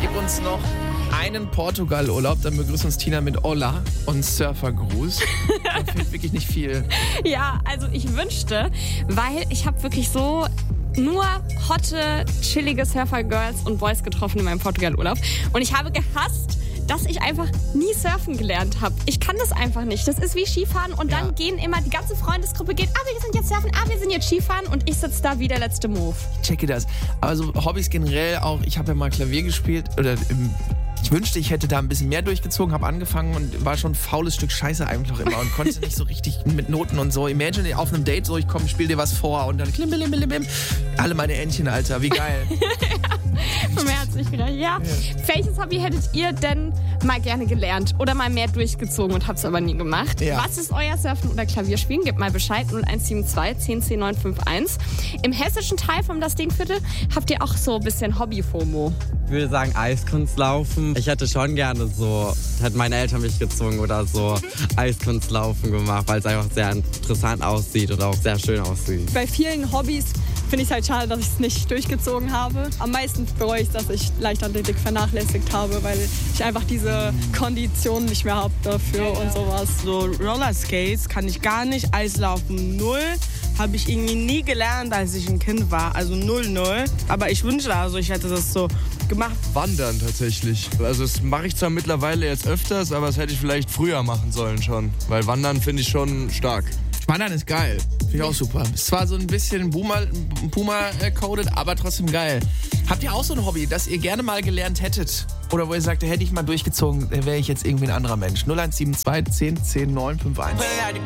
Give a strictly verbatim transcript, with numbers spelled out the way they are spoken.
Gib uns noch einen Portugal-Urlaub, dann begrüßt uns Tina mit Hola und Surfergruß. Da fehlt wirklich nicht viel. Ja, also ich wünschte, weil ich habe wirklich so nur hotte, chillige Surfer-Girls und Boys getroffen in meinem Portugal-Urlaub. Und ich habe gehasst, dass ich einfach nie surfen gelernt habe. Ich kann das einfach nicht. Das ist wie Skifahren und dann ja. gehen immer, die ganze Freundesgruppe geht, ah, wir sind jetzt surfen, ah, wir sind jetzt Skifahren und ich sitze da wie der letzte Move. Ich checke das. Also Hobbys generell auch, ich habe ja mal Klavier gespielt oder im Ich wünschte, ich hätte da ein bisschen mehr durchgezogen, habe angefangen und war schon ein faules Stück Scheiße eigentlich auch immer und konnte nicht so richtig mit Noten und so. Imagine auf einem Date so, ich komm, spiel dir was vor und dann klim, blim, blim, blim. Alle meine Entchen, Alter, wie geil. Von mir hat's nicht gedacht. Ja. ja. Welches Hobby hättet ihr denn mal gerne gelernt oder mal mehr durchgezogen und hab's aber nie gemacht? Ja. Was ist euer Surfen oder Klavierspielen? Gebt mal Bescheid, null eins sieben zwei, zehn zehn neun fünf eins. Im hessischen Teil vom Das Ding-Viertel habt ihr auch so ein bisschen Hobby-FOMO. Ich würde sagen Eiskunstlaufen. Ich hätte schon gerne so, hätten meine Eltern mich gezwungen oder so Eiskunstlaufen gemacht, weil es einfach sehr interessant aussieht und auch sehr schön aussieht. Bei vielen Hobbys finde ich es halt schade, dass ich es nicht durchgezogen habe. Am meisten bereue ich, dass ich Leichtathletik vernachlässigt habe, weil ich einfach diese Kondition nicht mehr habe dafür ja, und sowas. So Rollerskates kann ich gar nicht, Eislaufen null. Habe ich irgendwie nie gelernt, als ich ein Kind war, also null null. Aber ich wünschte, also ich hätte das so gemacht. Wandern tatsächlich. Also das mache ich zwar mittlerweile jetzt öfters, aber das hätte ich vielleicht früher machen sollen schon. Weil Wandern finde ich schon stark. Wandern ist geil. Finde ich auch super. Ist zwar so ein bisschen Puma-coded, aber trotzdem geil. Habt ihr auch so ein Hobby, das ihr gerne mal gelernt hättet? Oder wo ihr sagt, hätte ich mal durchgezogen, wäre ich jetzt irgendwie ein anderer Mensch? null eins sieben zwei, zehn zehn neun fünf eins.